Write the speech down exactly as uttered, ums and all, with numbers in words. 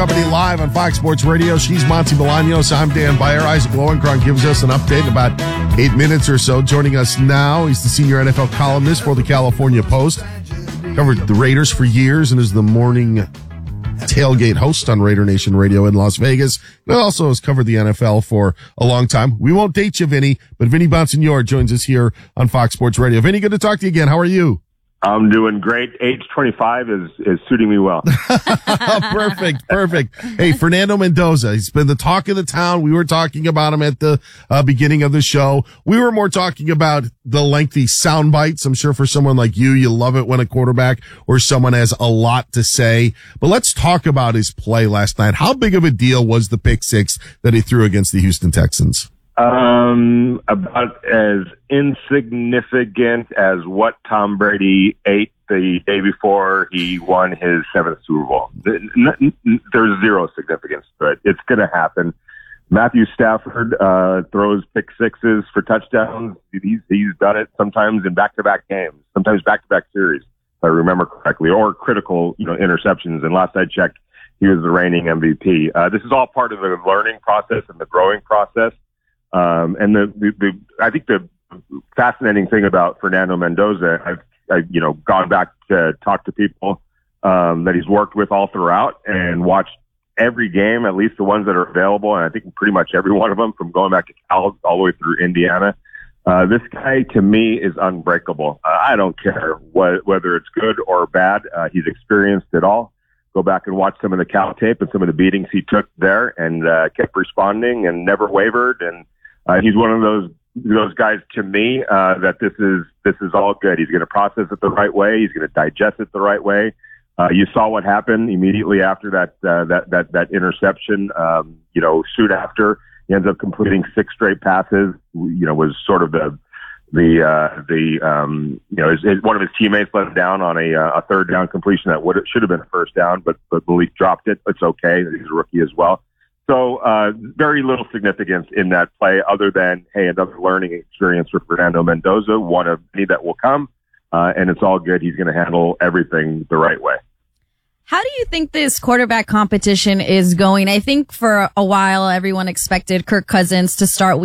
Company live on Fox Sports Radio. She's Monty Bolaños. I'm Dan Beyer. Isaac Lowenkron gives us an update in about eight minutes or so. Joining us now, he's the senior N F L columnist for the California Post. Covered the Raiders for years and is the morning tailgate host on Raider Nation Radio in Las Vegas. He also has covered the N F L for a long time. We won't date you, Vinny, but Vinny Bonsignore joins us here on Fox Sports Radio. Vinny, good to talk to you again. How are you? I'm doing great. Age twenty-five is, is suiting me well. Perfect, perfect. Hey, Fernando Mendoza, he's been the talk of the town. We were talking about him at the uh, beginning of the show. We were more talking about the lengthy sound bites. I'm sure for someone like you, you love it when a quarterback or someone has a lot to say. But let's talk about his play last night. How big of a deal was the pick six that he threw against the Houston Texans? Um, about as insignificant as what Tom Brady ate the day before he won his seventh Super Bowl. There's zero significance to it. It's going to happen. Matthew Stafford uh, throws pick sixes for touchdowns. He's he's done it sometimes in back-to-back games, sometimes back-to-back series, if I remember correctly, or critical, you know, interceptions. And last I checked, he was the reigning M V P. Uh, this is all part of the learning process and the growing process. Um, and the, the, the, I think the fascinating thing about Fernando Mendoza, I've, I've, you know, gone back to talk to people, um, that he's worked with all throughout and watched every game, at least the ones that are available. And I think pretty much every one of them from going back to Cal all the way through Indiana. Uh, this guy to me is unbreakable. Uh, I don't care what, whether it's good or bad. Uh, he's experienced it all. Go back and watch some of the Cal tape and some of the beatings he took there and, uh, kept responding and never wavered. And, Uh, he's one of those those guys to me uh, that this is this is all good. He's going to process it the right way. He's going to digest it the right way. Uh, you saw what happened immediately after that uh, that that that interception. Um, you know, soon after he ends up completing six straight passes. You know, was sort of the the uh, the um, you know his, his, one of his teammates let him down on a uh, a third down completion that would should have been a first down, but but Malik dropped it. It's okay. He's a rookie as well. So, uh, very little significance in that play other than, hey, another learning experience for Fernando Mendoza, one of many that will come, uh, and it's all good. He's going to handle everything the right way. How do you think this quarterback competition is going? I think for a while, everyone expected Kirk Cousins to start